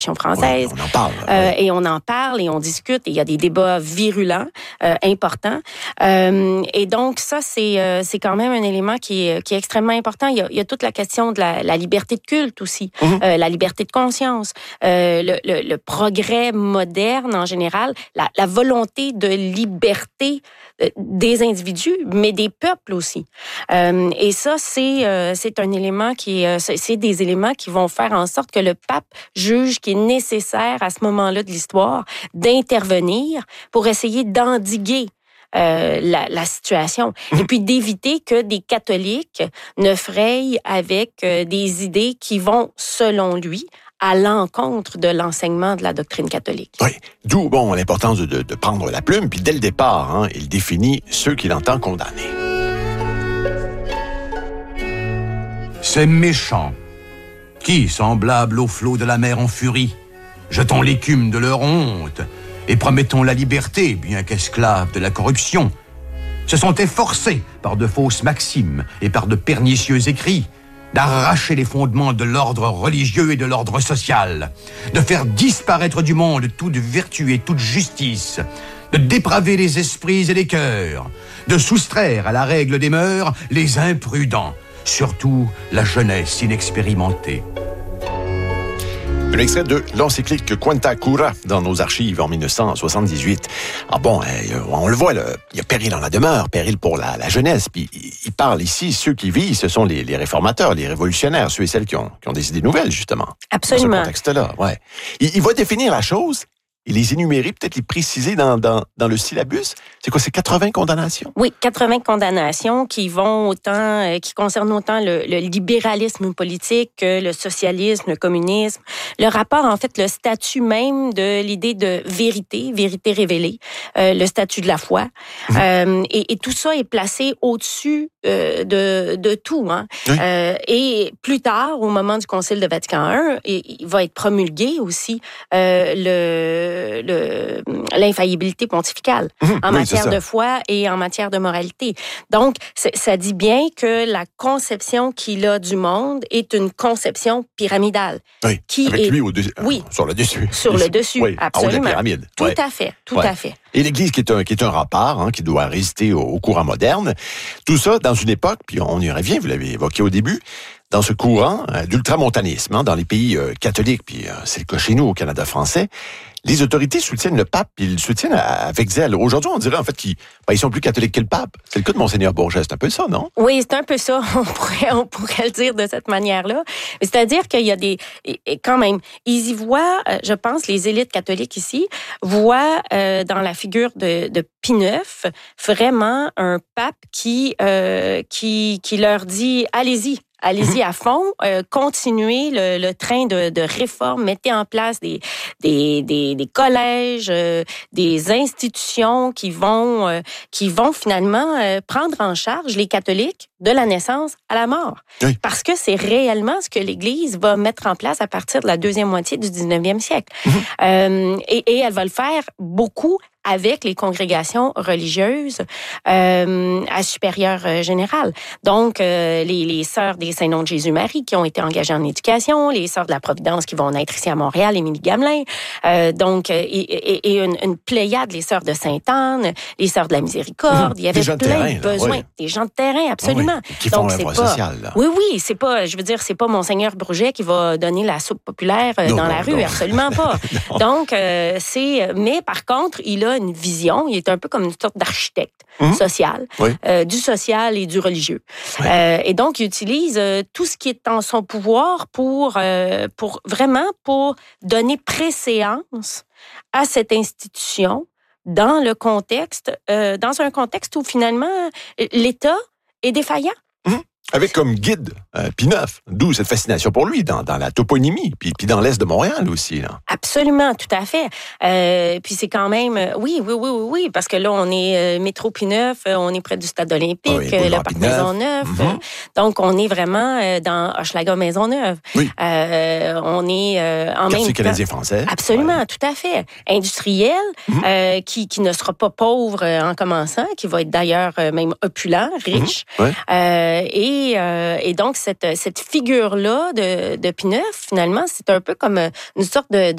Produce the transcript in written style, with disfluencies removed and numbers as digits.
française. Oui, on en parle. Et on en parle et on discute et il y a des débats virulents, importants. Et donc, ça, c'est quand même un élément qui est extrêmement important. Il y a toute la question de la liberté de culte aussi, la liberté de conscience, le progrès moderne en général, la volonté de liberté des individus, mais des peuples aussi. Et ça, c'est un élément c'est des éléments qui vont faire en sorte que le pape juge qu'il est nécessaire à ce moment-là de l'histoire d'intervenir pour essayer d'endiguer la situation et puis d'éviter que des catholiques ne frayent avec des idées qui vont, selon lui, à l'encontre de l'enseignement de la doctrine catholique. Oui, d'où l'importance de prendre la plume, puis dès le départ, il définit ceux qu'il entend condamner. Ces méchants, qui, semblables aux flots de la mer en furie, jetons l'écume de leur honte et promettons la liberté, bien qu'esclaves de la corruption, se sont efforcés par de fausses maximes et par de pernicieux écrits d'arracher les fondements de l'ordre religieux et de l'ordre social, de faire disparaître du monde toute vertu et toute justice, de dépraver les esprits et les cœurs, de soustraire à la règle des mœurs les imprudents, surtout la jeunesse inexpérimentée. Un extrait de l'encyclique Quanta Cura dans nos archives en 1978. On le voit, il y a péril en la demeure, péril pour la jeunesse. Puis il parle ici, ceux qui vivent, ce sont les réformateurs, les révolutionnaires, ceux et celles qui ont des idées nouvelles, justement. Absolument. Dans ce contexte-là, ouais. Il va définir la chose et les énumérer, peut-être les préciser dans le syllabus. C'est quoi, c'est 80 condamnations? Oui, 80 condamnations qui concernent autant le libéralisme politique que le socialisme, le communisme. Le rapport, en fait, le statut même de l'idée de vérité révélée, le statut de la foi. Et tout ça est placé au-dessus de tout. Oui. Et plus tard, au moment du Concile de Vatican I, il va être promulgué aussi l'infaillibilité pontificale en matière de foi et en matière de moralité. Donc, ça dit bien que la conception qu'il a du monde est une conception pyramidale. Oui, avec lui sur le dessus. Sur le dessus, oui, absolument. En haut de la pyramide. Tout à fait. Et l'Église qui est un rempart, qui doit résister au courant moderne. Tout ça dans une époque, puis on y revient, vous l'avez évoqué au début, dans ce courant d'ultramontanisme, dans les pays catholiques, puis c'est le cas chez nous au Canada français, les autorités soutiennent le pape, ils le soutiennent avec zèle. Aujourd'hui, on dirait en fait qu'ils sont plus catholiques que le pape. C'est le cas de Monseigneur Bourget, c'est un peu ça, non? Oui, c'est un peu ça. On pourrait le dire de cette manière-là. C'est-à-dire qu'il y a quand même, ils y voient, je pense, les élites catholiques ici, voient dans la figure de Pie IX vraiment un pape qui leur dit, allez-y à fond, continuez le train de réforme, mettez en place des collèges, des institutions qui vont finalement prendre en charge les catholiques de la naissance à la mort. Oui. Parce que c'est réellement ce que l'Église va mettre en place à partir de la deuxième moitié du 19e siècle. Et elle va le faire beaucoup avec les congrégations religieuses à supérieur général. Donc, les sœurs des Saint-Nom de Jésus-Marie qui ont été engagées en éducation, les sœurs de la Providence qui vont naître ici à Montréal, Émilie Gamelin, et une pléiade, les sœurs de Sainte-Anne, les sœurs de la Miséricorde. Il y avait plein de besoins. Des gens de terrain, absolument. Oui, qui font l'œuvre sociale. Là. Oui, c'est pas Monseigneur Bourget qui va donner la soupe populaire dans la rue, absolument pas. Donc, mais par contre, il a une vision, il est un peu comme une sorte d'architecte social, du social et du religieux. Et donc, il utilise tout ce qui est en son pouvoir pour donner préséance à cette institution dans un contexte où finalement l'État est défaillant. Avec comme guide Pie IX, d'où cette fascination pour lui dans la toponymie, puis dans l'est de Montréal aussi. Là. Absolument, tout à fait. Puis c'est quand même, oui, parce que là, on est métro Pie IX, on est près du stade olympique, le parc Maisonneuve. Donc, on est vraiment dans Hochelaga Maisonneuve. Oui. On est en même temps... canadien-français. Absolument, tout à fait. Industriel, qui ne sera pas pauvre en commençant, qui va être d'ailleurs même opulent, riche. Et donc, cette figure-là de Pie IX, finalement, c'est un peu comme une sorte de